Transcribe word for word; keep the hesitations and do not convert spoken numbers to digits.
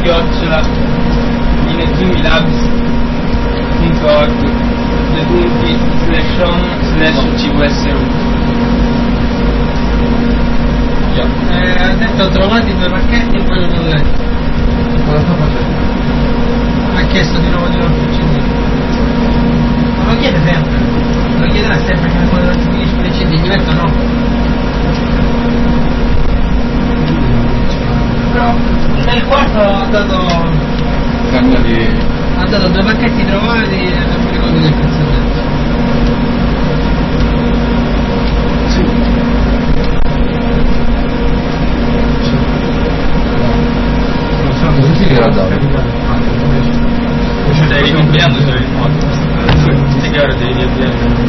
chiocciola inezumilabs.org, due punti slash home slash cvsru. Eh, ha detto ho trovato i due pacchetti e poi non ho letto. Cosa sta facendo? Ha chiesto di nuovo di non più C D. Ma lo chiede sempre. Lo chiederà sempre che quando non finiscono i C D, gli metto no. Però nel quarto ha dato. Cambia di. Ha dato due pacchetti trovati e non mi ricordo che cazzo ha detto. Sì. Non so così si era dato. Stai ricompilando solo il modo. Che ora devi riavviare.